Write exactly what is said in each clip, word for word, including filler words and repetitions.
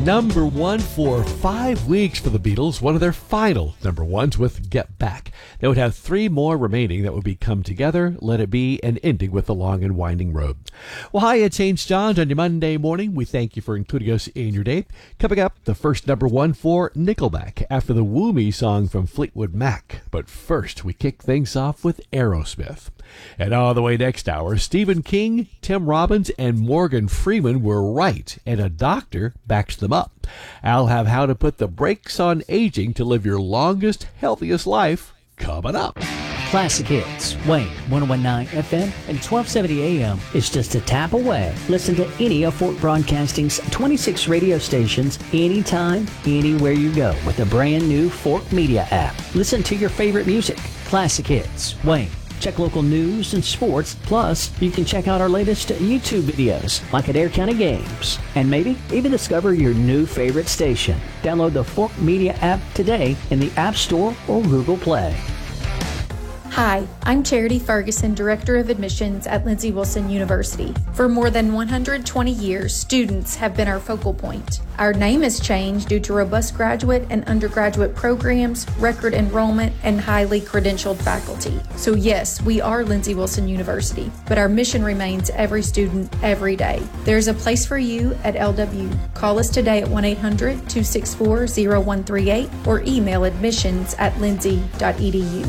number one for five weeks for the Beatles, one of their final number ones with Get Back. They would have three more remaining that would be Come Together, Let It Be, and ending with The Long and Winding Road. Well, hi, it's Saint John's on your Monday morning. We thank you for including us in your day. Coming up, the first number one for Nickelback after the Woo Me song from Fleetwood Mac. But first, we kick things off with Aerosmith. And all the way next hour, Stephen King, Tim Robbins, and Morgan Freeman were right, and a doctor backs them up. I'll have how to put the brakes on aging to live your longest, healthiest life coming up. Classic Hits, Wayne, one oh one point nine F M and twelve seventy A M is just a tap away. Listen to any of Fort Broadcasting's twenty-six radio stations anytime, anywhere you go with the brand new Fort Media app. Listen to your favorite music. Classic Hits, Wayne. Check local news and sports. Plus, you can check out our latest YouTube videos, like Adair County Games. And maybe even discover your new favorite station. Download the Fork Media app today in the App Store or Google Play. Hi, I'm Charity Ferguson, Director of Admissions at Lindsey Wilson University. For more than one hundred twenty years, students have been our focal point. Our name has changed due to robust graduate and undergraduate programs, record enrollment, and highly credentialed faculty. So yes, we are Lindsey Wilson University, but our mission remains every student, every day. There's a place for you at L W. Call us today at one eight hundred, two six four, zero one three eight or email admissions at lindsey dot e d u.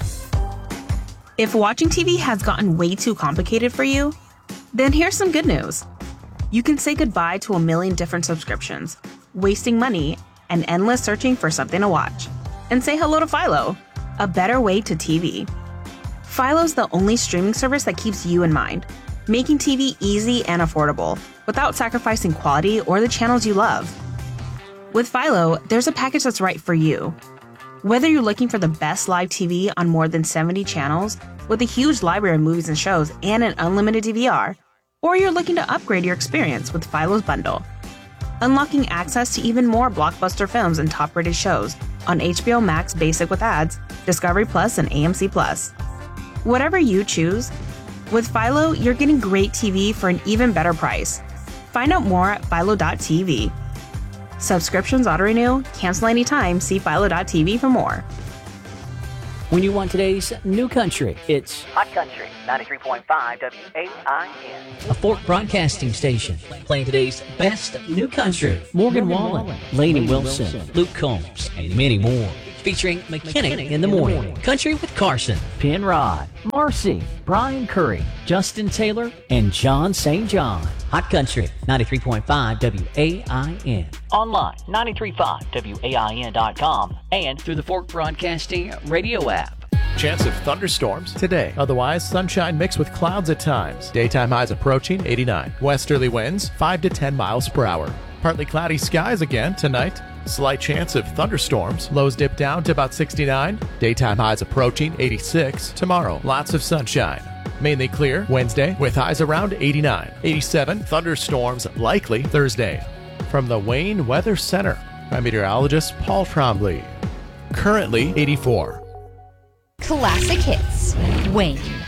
If watching T V has gotten way too complicated for you, then here's some good news. You can say goodbye to a million different subscriptions, wasting money, and endless searching for something to watch. And say hello to Philo, a better way to T V. Philo's the only streaming service that keeps you in mind, making T V easy and affordable, without sacrificing quality or the channels you love. With Philo, there's a package that's right for you. Whether you're looking for the best live T V on more than seventy channels, with a huge library of movies and shows and an unlimited D V R, or you're looking to upgrade your experience with Philo's bundle, unlocking access to even more blockbuster films and top-rated shows on H B O Max Basic with ads, Discovery Plus, and A M C Plus. Whatever you choose, with Philo, you're getting great T V for an even better price. Find out more at philo dot t v. Subscriptions auto-renew, cancel anytime, see philo dot t v for more. When you want today's new country, it's Hot Country, ninety-three point five W A I N. a Fort Broadcasting station, playing today's best new country. Morgan, Morgan Wallen, Wallen, Lainey Wilson, Wilson, Luke Combs, and many more. Featuring McKinnick, McKinnick in the morning, morning, Country with Carson, Penrod, Marcy, Brian Curry, Justin Taylor, and John Saint John. Hot Country, ninety-three point five W A I N. Online, nine three five W A I N dot com and through the Fork Broadcasting radio app. Chance of thunderstorms today. Otherwise, sunshine mixed with clouds at times. Daytime highs approaching eighty-nine. Westerly winds five to ten miles per hour. Partly cloudy skies again tonight. Slight chance of thunderstorms. Lows dip down to about sixty-nine. Daytime highs approaching eighty-six. Tomorrow, lots of sunshine. Mainly clear Wednesday with highs around eighty-nine. eighty-seven. Thunderstorms likely Thursday. From the Wayne Weather Center, I'm meteorologist Paul Trombley. Currently eighty-four. Classic Hits, Wayne.